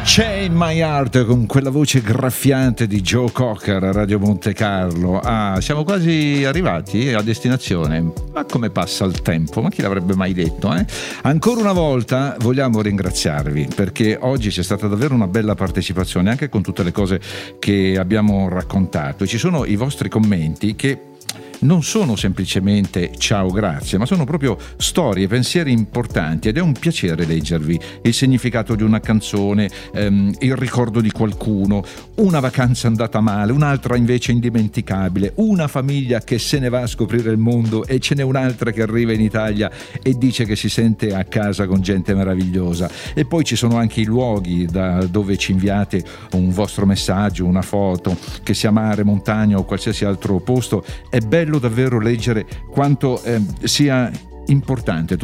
Unchain My Heart, con quella voce graffiante di Joe Cocker a Radio Monte Carlo. Siamo quasi arrivati a destinazione. Ma come passa il tempo? Ma chi l'avrebbe mai detto, eh? Ancora una volta vogliamo ringraziarvi, perché oggi c'è stata davvero una bella partecipazione, anche con tutte le cose che abbiamo raccontato. E ci sono i vostri commenti che non sono semplicemente ciao grazie, ma sono proprio storie, pensieri importanti, ed è un piacere leggervi il significato di una canzone, il ricordo di qualcuno, una vacanza andata male, un'altra invece indimenticabile, una famiglia che se ne va a scoprire il mondo e ce n'è un'altra che arriva in Italia e dice che si sente a casa con gente meravigliosa. E poi ci sono anche i luoghi da dove ci inviate un vostro messaggio, una foto, che sia mare, montagna o qualsiasi altro posto. È bello davvero leggere quanto sia importante